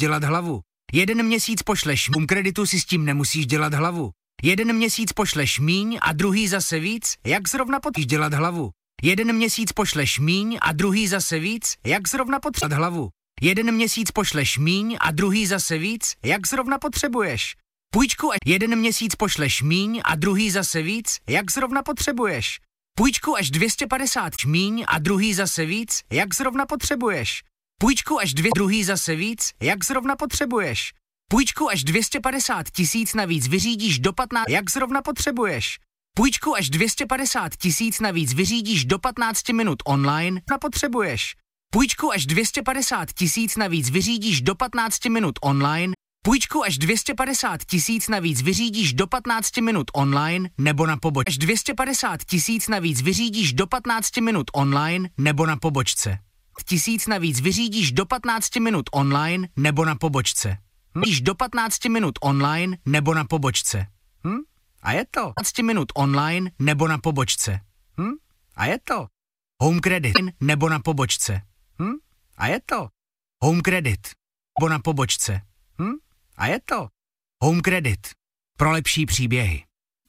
dělat hlavu. 1 měsíc pošleš Home Creditu si s tím nemusíš dělat hlavu. 1 měsíc pošleš míň a druhý zase víc, jak zrovna potřebuješ dělat hlavu. 1 měsíc pošleš míň a druhý zase víc, jak zrovna potřebuješ hlavu. 1 měsíc pošleš míň a druhý zase víc, jak zrovna potřebuješ. Půjčku 1 měsíc pošleš míň a druhý zase víc, jak zrovna potřebuješ. Půjčku až 250 míň a druhý zase víc, jak zrovna potřebuješ. Půjčku až druhý zase víc, jak zrovna potřebuješ. Půjčku až 250 000 navíc vyřídíš do 15, jak zrovna potřebuješ. Půjčku až 250 000 navíc vyřídíš do 15 minut online, na potřebuješ. Půjčku až 250 000 navíc vyřídíš do 15 minut online. Půjčku až 250 000 navíc vyřídíš do 15 minut online nebo na pobočce. Až 250 000 navíc vyřídíš do 15 minut online nebo na pobočce. 1000 navíc vyřídíš do 15 minut online nebo na pobočce. Do 15 minut online nebo na pobočce. A je to 15 minut online nebo na pobočce. A je to Home Credit nebo na pobočce. A je to Home Credit nebo na pobočce. A je to Home Credit pro lepší příběhy.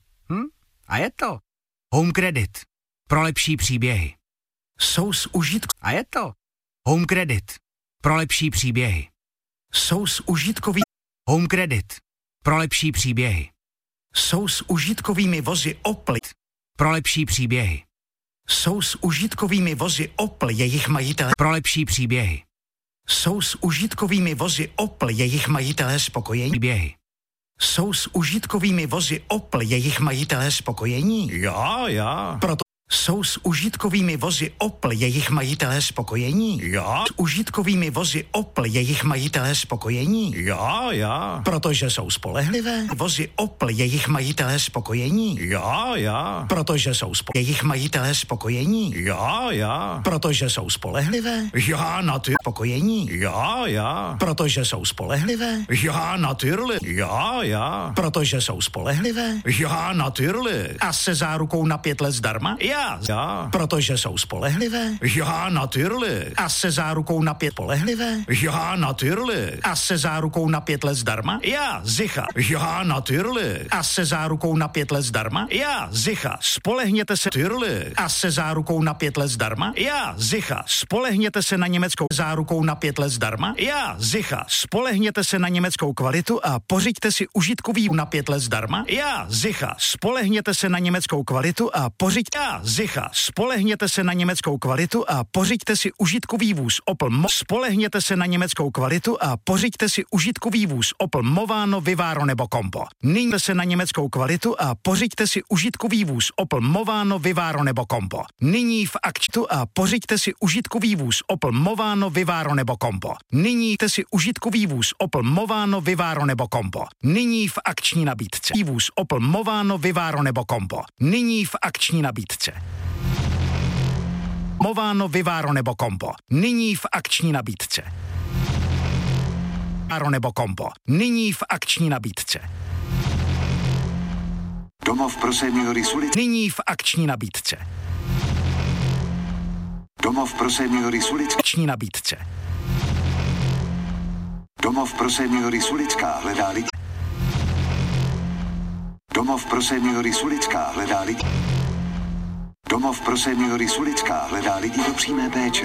A je to Home Credit pro lepší příběhy. Jsou z užitku. A je to Home Credit pro lepší příběhy. Jsou z užitkový. Home Credit pro lepší příběhy. Jsou s užitkovými vozy Opel. Pro lepší příběhy. Jsou s užitkovými vozy Opel jejich majitelé. Pro lepší příběhy. Jsou s užitkovými vozy Opel jejich majitelé spokojení. Příběhy. Jsou s užitkovými vozy Opel jejich majitelé spokojení. Já. Proto jsou s užitkovými vozy Opel jejich majitelé spokojení. Já. S užitkovými vozy Opel jejich majitelé spokojení. Já. Protože jsou spolehlivé. Vozy Opel jejich majitelé spokojení. Já. Protože jsou jejich majitelé spokojení. Já. Protože jsou spolehlivé. Já na ty. Spokojení. Já. Protože jsou spolehlivé. Já na tyrli. Já. Protože jsou spolehlivé. Já na tyrli. A se zárukou na 5 let zdarma. Já. Protože jsou spolehlivé. Já na tyrli. A se zárukou na 5 spolehlivé. Já na tyrli. A se zárukou na 5 let zdarma. Já zicha. Já na tyrli. A se zárukou na 5 let zdarma. Já zicha. Spolehněte se tyrli. A se zárukou na 5 let zdarma. Já zicha. Spolehněte se na německou zárukou na 5 let zdarma. Já zicha. Spolehněte se na německou kvalitu a pořiďte si užitkový na 5 let zdarma. Já zicha. Spolehněte se na německou kvalitu a pořiďte. Já zicha. Spolehněte se na německou kvalitu a pořiďte si užitkový vůz Opel Spolehněte se na německou kvalitu a pořiďte si užitkový vůz Opel Movano, Vivaro nebo Combo. Nyní se na německou kvalitu a pořiďte si užitkový vůz Opel Movano, Vivaro nebo Combo. Nyní v aktu a pořiďte si užitkový vůz Opel Movano, Vivaro nebo Combo. Nyní si užitkový vůz Opel Movano, Vivaro nebo Combo. Nyní v akční nabídce. Vůz Opel Movano, Vivaro nebo Combo. Nyní v akční nabídce. Movano, Vivaro nebo Combo. Nyní v akční nabídce. Vivaro nebo Combo. Nyní v akční nabídce. Domov pro seniory Sulic. Nyní v akční nabídce. Domov pro seniory Sulic. Akční nabídce. Domov pro seniory Sulická hledá lidi. Domov pro seniory Sulická hledá lidi. Domov pro seniory Sulická hledá lidi do přímé péče.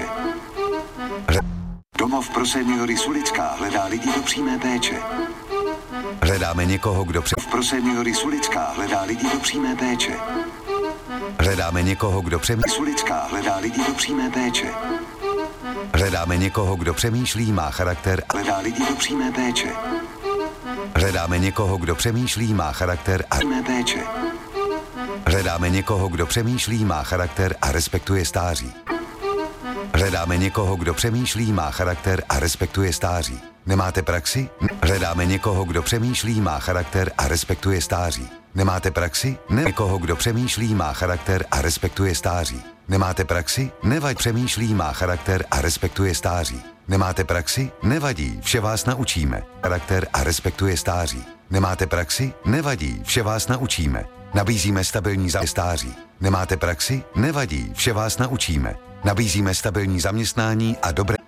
Domov pro seniory Sulická hledá lidi do přímé péče. Hledáme někoho, kdo Domov pro seniory Sulická hledá lidi do přímé péče. Hledáme někoho, kdo Sulická hledá lidi do přímé péče. Hledáme někoho, kdo přemýšlí, má charakter a Hledá lidi do přímé péče. hledáme někoho, kdo přemýšlí, má charakter a Přímé péče. hledáme někoho, kdo přemýšlí, má charakter a respektuje stáří. Hledáme někoho, kdo přemýšlí, má charakter a respektuje stáří. Nemáte praxi? Hledáme někoho, kdo přemýšlí, má charakter a respektuje stáří. Nemáte praxi? Někoho, kdo přemýšlí, má charakter a respektuje stáří. Nemáte praxi? Nevadí. Přemýšlí, má charakter a respektuje stáří. Nemáte praxi? Nevadí, vše vás naučíme. Charakter a respektuje stáří. Nemáte praxi? Nevadí, vše vás naučíme. Nabízíme stabilní stáří. Nemáte praxi? Nevadí, vše vás naučíme. Nabízíme stabilní zaměstnání a dobré